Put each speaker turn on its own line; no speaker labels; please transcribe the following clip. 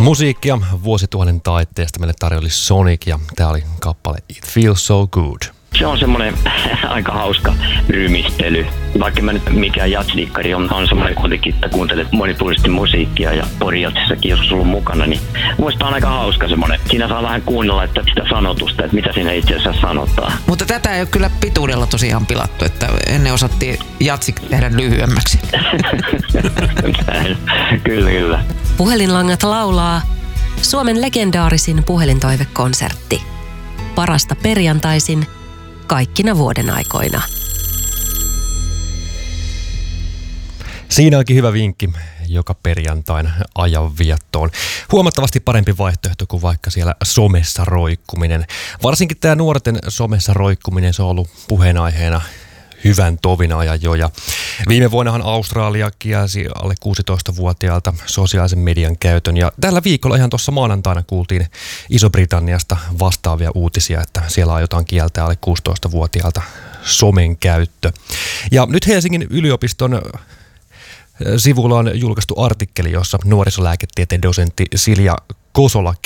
Musiikkia vuosituhannen taitteesta meille tarjoili Sonic ja tää oli kappale It Feels So Good.
Se on semmoinen aika hauska rymistely. Vaikka mä nyt mikään jazzdikkari on semmoinen kuitenkin, että kuuntelet monipuolisesti musiikkia ja porijatsissakin joskus ollut mukana, niin muista on aika hauska semmoinen. Siinä saa vähän kuunnella että sitä sanotusta, että mitä siinä itse asiassa sanotaan.
Mutta tätä ei ole kyllä pituudella tosiaan pilattu, että ennen osattiin jatsi tehdä lyhyemmäksi.
Kyllä.
Puhelinlangat laulaa Suomen legendaarisin puhelintoivekonsertti. Parasta perjantaisin kaikkina vuoden aikoina.
Siinä onkin hyvä vinkki joka perjantain ajanviettoon. Huomattavasti parempi vaihtoehto kuin vaikka siellä somessa roikkuminen. Varsinkin tämä nuorten somessa roikkuminen, se on ollut puheenaiheena hyvän tovin ajan jo. Ja viime vuonnahan Australia kielsi alle 16-vuotiaalta sosiaalisen median käytön. Ja tällä viikolla ihan tuossa maanantaina kuultiin Iso-Britanniasta vastaavia uutisia, että siellä aiotaan kieltää alle 16-vuotiaalta somen käyttö. Ja nyt Helsingin yliopiston sivulla on julkaistu artikkeli, jossa nuorisolääketieteen dosentti Silja Kosola